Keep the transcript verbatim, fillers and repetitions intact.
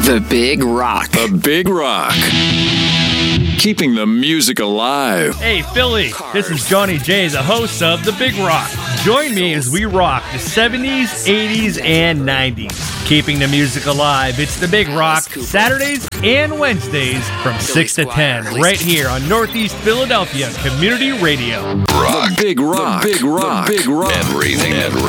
The Big Rock. The Big Rock. Keeping the music alive. Hey, Philly, this is Johnny J, the host of The Big Rock. Join me as we rock the seventies, eighties, and nineties. Keeping the music alive, it's The Big Rock, Saturdays and Wednesdays from six to ten, right here on Northeast Philadelphia Community Radio. Rock. The Big Rock. The Big Rock. The Big Rock. Everything. Everything.